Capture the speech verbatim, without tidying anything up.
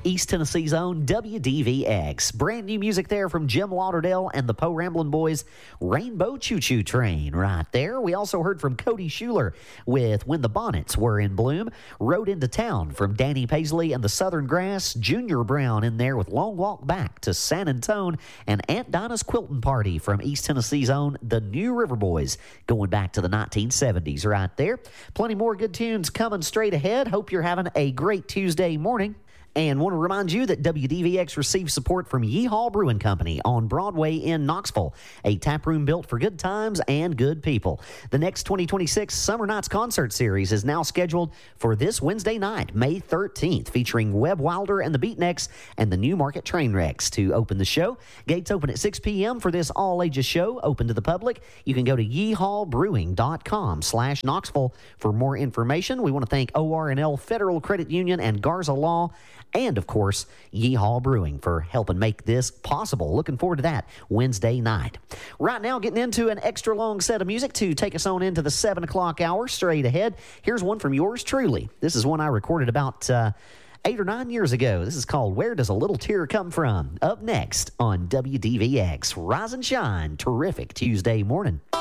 East Tennessee's own W D V X. Brand new music there from Jim Lauderdale and the Poe Ramblin' Boys, Rainbow Choo Choo Train right there. We also heard from Cody Schuler with When the Bonnets Were in Bloom. Rode into Town from Danny Paisley and the Southern Grass. Junior Brown in there with Long Walk Back to San Antone. And Aunt Dinah's Quilting Party from East Tennessee's own The New River Boys, going back to the nineteen seventies right there. Plenty more good tunes coming straight ahead. Hope you're having a great Tuesday morning. And want to remind you that W D V X receives support from Yeehaw Brewing Company on Broadway in Knoxville, a tap room built for good times and good people. The next twenty twenty-six Summer Nights Concert Series is now scheduled for this Wednesday night, May thirteenth, featuring Webb Wilder and the Beatniks and the Newmarket Trainwrecks to open the show. Gates open at six p.m. for this all-ages show, open to the public. You can go to yeehawbrewing.com slash Knoxville for more information. We want to thank O R N L Federal Credit Union and Garza Law, and, of course, Yeehaw Brewing for helping make this possible. Looking forward to that Wednesday night. Right now, getting into an extra long set of music to take us on into the seven o'clock hour straight ahead. Here's one from yours truly. This is one I recorded about uh, eight or nine years ago. This is called Where Does a Little Tear Come From? Up next on W D V X. Rise and shine. Terrific Tuesday morning.